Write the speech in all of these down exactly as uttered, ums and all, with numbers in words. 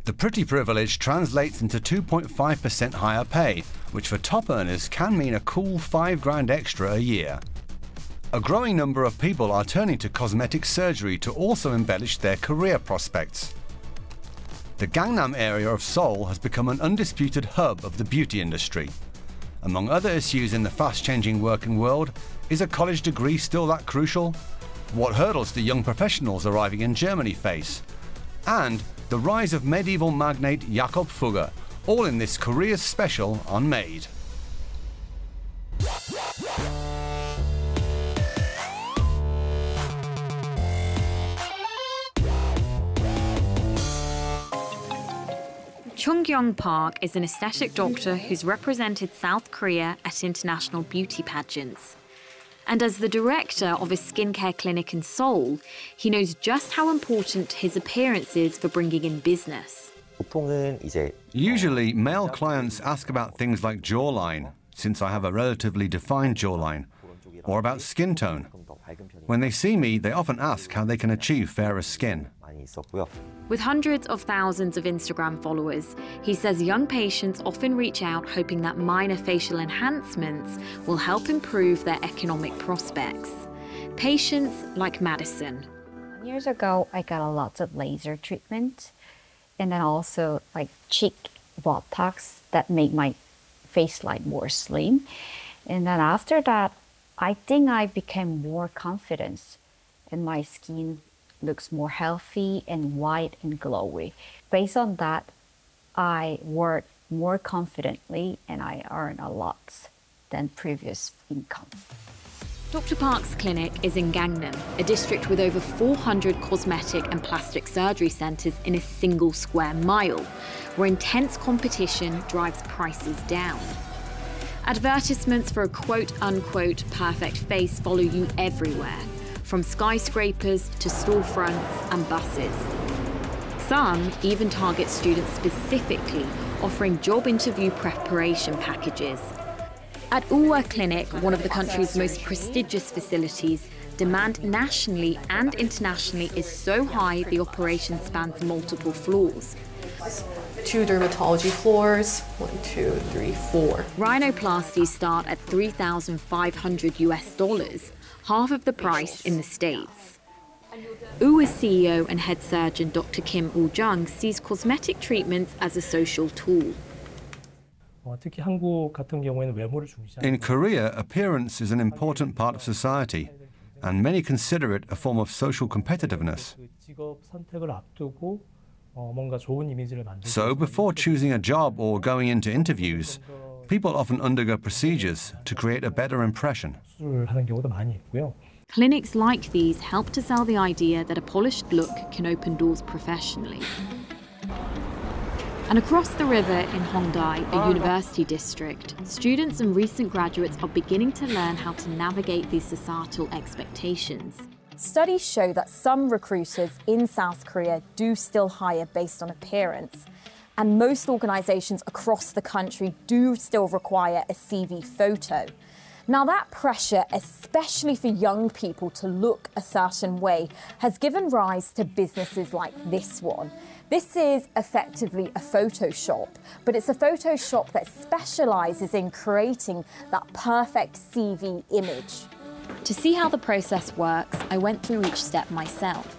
The pretty privilege translates into two point five percent higher pay, which for top earners can mean a cool five grand extra a year. A growing number of people are turning to cosmetic surgery to also embellish their career prospects. The Gangnam area of Seoul has become an undisputed hub of the beauty industry. Among other issues in the fast-changing working world, is a college degree still that crucial? What hurdles do young professionals arriving in Germany face? And the rise of medieval magnate Jakob Fugger, all in this careers special on Made. Chung Kyung Park is an aesthetic doctor who's represented South Korea at international beauty pageants. And as the director of a skincare clinic in Seoul, he knows just how important his appearance is for bringing in business. Usually, male clients ask about things like jawline, since I have a relatively defined jawline, or about skin tone. When they see me, they often ask how they can achieve fairer skin. With hundreds of thousands of Instagram followers, he says young patients often reach out hoping that minor facial enhancements will help improve their economic prospects. Patients like Madison. Years ago, I got a lot of laser treatment and then also like cheek Botox that make my face like more slim. And then after that, I think I became more confident and my skin looks more healthy and white and glowy. Based on that, I work more confidently and I earn a lot than previous income. Doctor Park's clinic is in Gangnam, a district with over four hundred cosmetic and plastic surgery centres in a single square mile, where intense competition drives prices down. Advertisements for a quote-unquote perfect face follow you everywhere, from skyscrapers to storefronts and buses. Some even target students specifically, offering job interview preparation packages. At Uwa Clinic, one of the country's most prestigious facilities, demand nationally and internationally is so high the operation spans multiple floors. Two dermatology floors, one, two, three, four. Rhinoplasties start at three thousand five hundred US dollars, half of the price in the States. Uwa's C E O and head surgeon Doctor Kim Woo-jung sees cosmetic treatments as a social tool. In Korea, appearance is an important part of society, and many consider it a form of social competitiveness. So before choosing a job or going into interviews, people often undergo procedures to create a better impression. Clinics like these help to sell the idea that a polished look can open doors professionally. And across the river in Hongdae, a university district, students and recent graduates are beginning to learn how to navigate these societal expectations. Studies show that some recruiters in South Korea do still hire based on appearance, and most organisations across the country do still require a C V photo. Now that pressure, especially for young people to look a certain way, has given rise to businesses like this one. This is effectively a Photoshop, but it's a Photoshop that specialises in creating that perfect C V image. To see how the process works, I went through each step myself.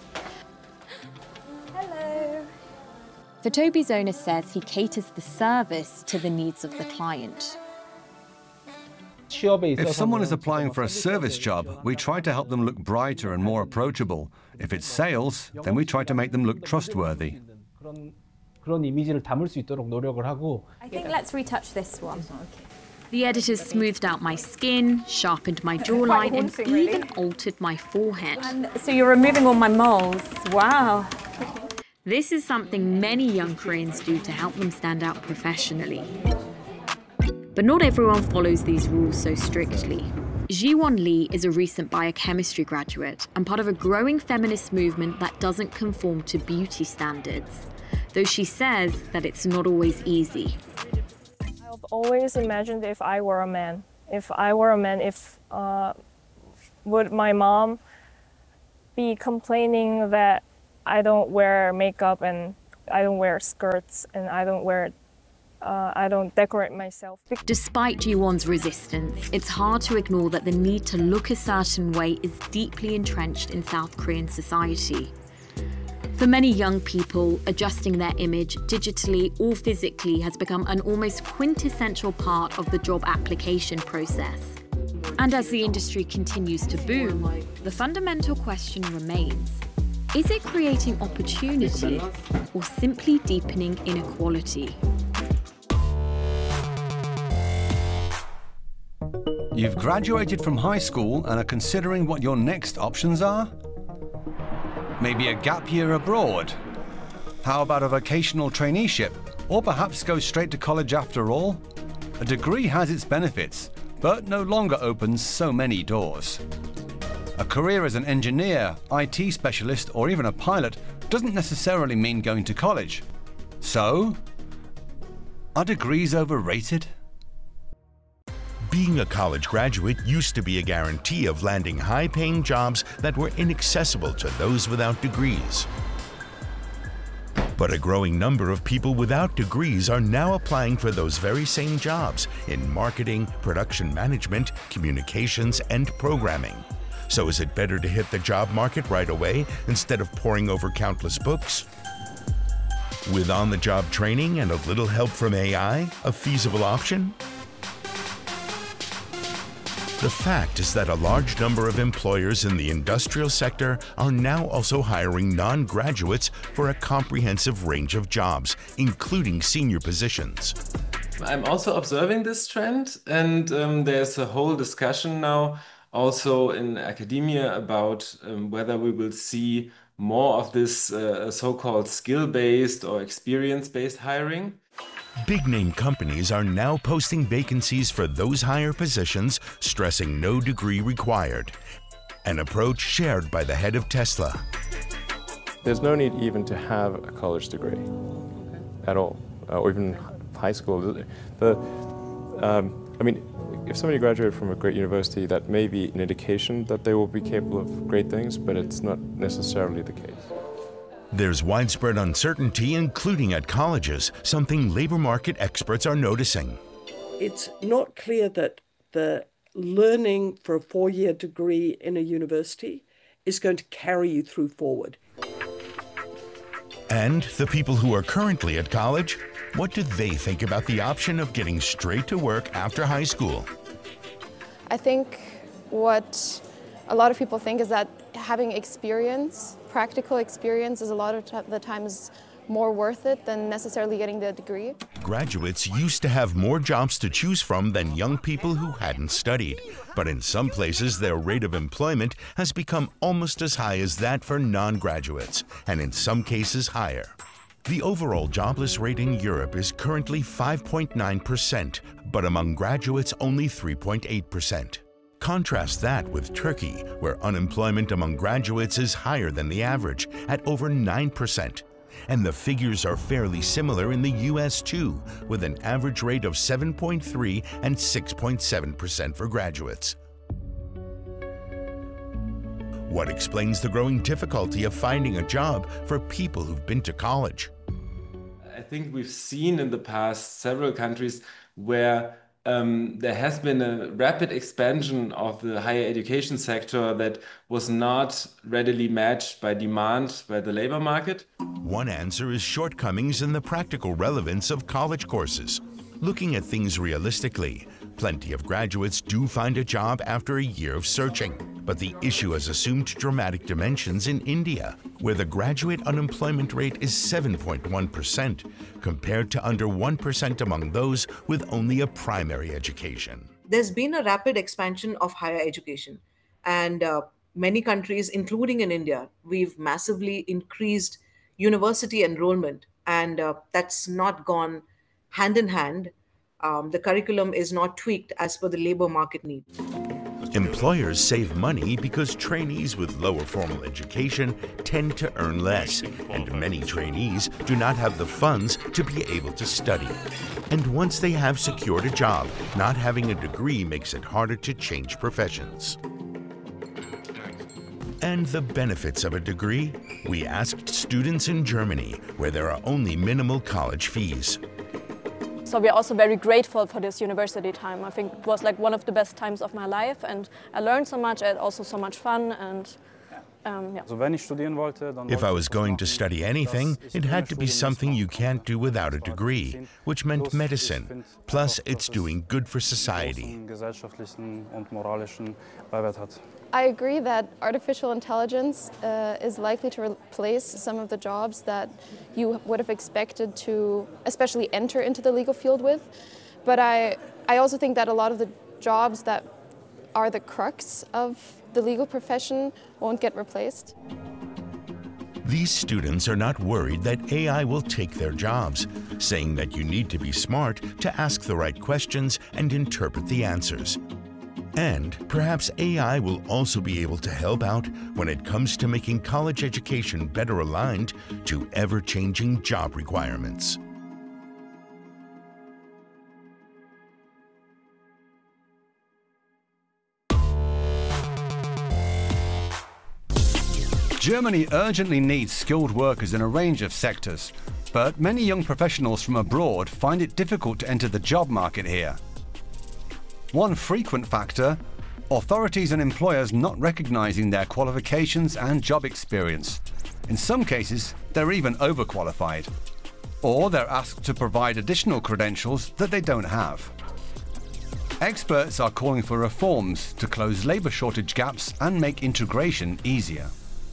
Hello. Photobizona says he caters the service to the needs of the client. If someone is applying for a service job, we try to help them look brighter and more approachable. If it's sales, then we try to make them look trustworthy. I think let's retouch this one. The editors smoothed out my skin, sharpened my jawline, and even altered my forehead. And so you're removing all my moles. Wow. This is something many young Koreans do to help them stand out professionally. But not everyone follows these rules so strictly. Ji-won Lee is a recent biochemistry graduate and part of a growing feminist movement that doesn't conform to beauty standards, though she says that it's not always easy. I've always imagined if I were a man. If I were a man, if uh, would my mom be complaining that I don't wear makeup and I don't wear skirts and I don't wear uh, I don't decorate myself. Despite Jiwon's resistance, it's hard to ignore that the need to look a certain way is deeply entrenched in South Korean society. For many young people, adjusting their image digitally or physically has become an almost quintessential part of the job application process. And as the industry continues to boom, the fundamental question remains: is it creating opportunity or simply deepening inequality? You've graduated from high school and are considering what your next options are? Maybe a gap year abroad? How about a vocational traineeship? Or perhaps go straight to college after all? A degree has its benefits, but no longer opens so many doors. A career as an engineer, I T specialist, or even a pilot doesn't necessarily mean going to college. So, are degrees overrated? Being a college graduate used to be a guarantee of landing high-paying jobs that were inaccessible to those without degrees. But a growing number of people without degrees are now applying for those very same jobs in marketing, production management, communications, and programming. So is it better to hit the job market right away instead of poring over countless books? With on-the-job training and a little help from A I, a feasible option? The fact is that a large number of employers in the industrial sector are now also hiring non-graduates for a comprehensive range of jobs, including senior positions. I'm also observing this trend, and um, there's a whole discussion now also in academia about um, whether we will see more of this uh, so-called skill-based or experience-based hiring. Big-name companies are now posting vacancies for those higher positions, stressing no degree required, an approach shared by the head of Tesla. There's no need even to have a college degree at all, uh, or even high school. The, um, I mean, if somebody graduated from a great university, that may be an indication that they will be capable of great things, but it's not necessarily the case. There's widespread uncertainty, including at colleges, something labor market experts are noticing. It's not clear that the learning for a four-year degree in a university is going to carry you through forward. And the people who are currently at college, what do they think about the option of getting straight to work after high school? I think what a lot of people think is that having experience, practical experience, is a lot of the times more worth it than necessarily getting the degree. Graduates used to have more jobs to choose from than young people who hadn't studied. But in some places, their rate of employment has become almost as high as that for non-graduates, and in some cases higher. The overall jobless rate in Europe is currently five point nine percent, but among graduates only three point eight percent. Contrast that with Turkey, where unemployment among graduates is higher than the average, at over nine percent. And the figures are fairly similar in the U S too, with an average rate of seven point three and six point seven percent for graduates. What explains the growing difficulty of finding a job for people who've been to college? I think we've seen in the past several countries where Um, there has been a rapid expansion of the higher education sector that was not readily matched by demand by the labor market. One answer is shortcomings in the practical relevance of college courses. Looking at things realistically, plenty of graduates do find a job after a year of searching. But the issue has assumed dramatic dimensions in India, where the graduate unemployment rate is seven point one percent, compared to under one percent among those with only a primary education. There's been a rapid expansion of higher education, and uh, many countries, including in India, we've massively increased university enrollment, and uh, that's not gone hand in hand. Um, the curriculum is not tweaked as per the labor market need. Employers save money because trainees with lower formal education tend to earn less, and many trainees do not have the funds to be able to study. And once they have secured a job, not having a degree makes it harder to change professions. And the benefits of a degree? We asked students in Germany, where there are only minimal college fees. So we are also very grateful for this university time. I think it was like one of the best times of my life, and I learned so much, and also so much fun. And um, yeah. If I was going to study anything, it had to be something you can't do without a degree, which meant medicine. Plus, it's doing good for society. I agree that artificial intelligence uh, is likely to replace some of the jobs that you would have expected to especially enter into the legal field with. But I, I also think that a lot of the jobs that are the crux of the legal profession won't get replaced. These students are not worried that A I will take their jobs, saying that you need to be smart to ask the right questions and interpret the answers. And perhaps A I will also be able to help out when it comes to making college education better aligned to ever-changing job requirements. Germany urgently needs skilled workers in a range of sectors, but many young professionals from abroad find it difficult to enter the job market here. One frequent factor, authorities and employers not recognizing their qualifications and job experience. In some cases, they're even overqualified. Or they're asked to provide additional credentials that they don't have. Experts are calling for reforms to close labor shortage gaps and make integration easier.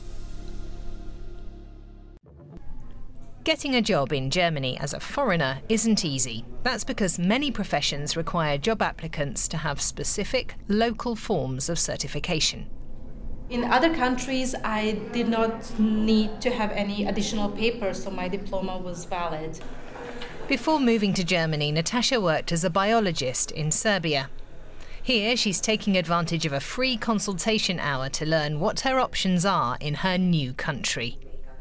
Getting a job in Germany as a foreigner isn't easy. That's because many professions require job applicants to have specific local forms of certification. In other countries, I did not need to have any additional papers, so my diploma was valid. Before moving to Germany, Natasha worked as a biologist in Serbia. Here, she's taking advantage of a free consultation hour to learn what her options are in her new country.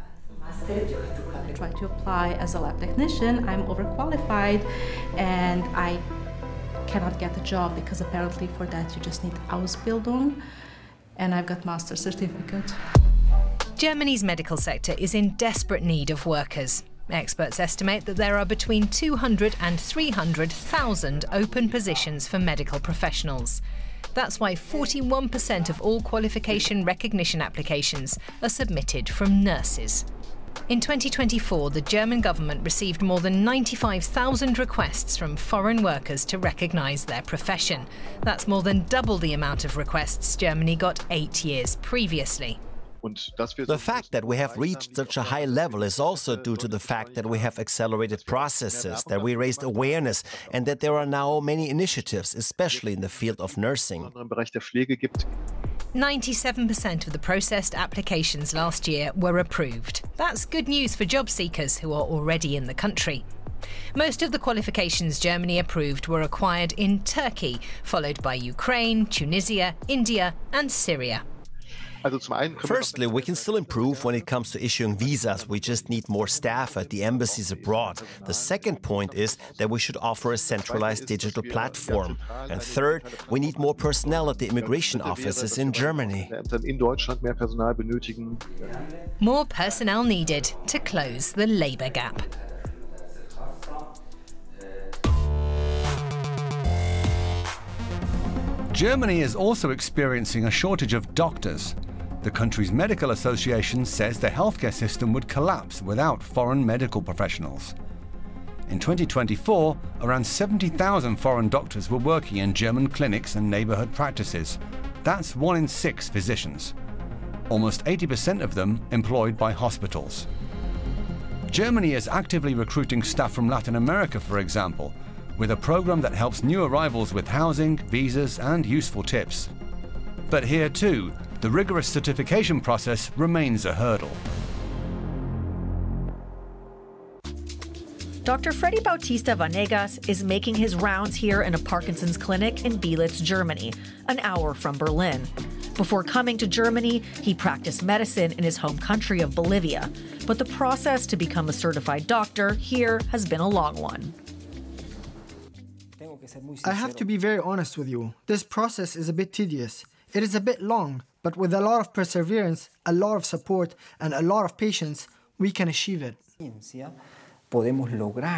I tried to apply as a lab technician. I'm overqualified and I cannot get a job because apparently for that you just need Ausbildung, and I've got master's certificate. Germany's medical sector is in desperate need of workers. Experts estimate that there are between two hundred and three hundred thousand open positions for medical professionals. That's why forty-one percent of all qualification recognition applications are submitted from nurses. In twenty twenty-four, the German government received more than ninety-five thousand requests from foreign workers to recognise their profession. That's more than double the amount of requests Germany got eight years previously. The fact that we have reached such a high level is also due to the fact that we have accelerated processes, that we raised awareness, and that there are now many initiatives, especially in the field of nursing. ninety-seven percent of the processed applications last year were approved. That's good news for job seekers who are already in the country. Most of the qualifications Germany approved were acquired in Turkey, followed by Ukraine, Tunisia, India and Syria. Firstly, we can still improve when it comes to issuing visas. We just need more staff at the embassies abroad. The second point is that we should offer a centralized digital platform. And third, we need more personnel at the immigration offices in Germany. More personnel needed to close the labour gap. Germany is also experiencing a shortage of doctors. The country's medical association says the healthcare system would collapse without foreign medical professionals. In twenty twenty-four, around seventy thousand foreign doctors were working in German clinics and neighbourhood practices. That's one in six physicians. Almost eighty percent of them employed by hospitals. Germany is actively recruiting staff from Latin America, for example, with a program that helps new arrivals with housing, visas and useful tips. But here too, the rigorous certification process remains a hurdle. Doctor Freddy Bautista Vanegas is making his rounds here in a Parkinson's clinic in Belitz, Germany, an hour from Berlin. Before coming to Germany, he practiced medicine in his home country of Bolivia. But the process to become a certified doctor here has been a long one. I have to be very honest with you. This process is a bit tedious. It is a bit long, But with a lot of perseverance, a lot of support, and a lot of patience, we can achieve it. Podemos lograr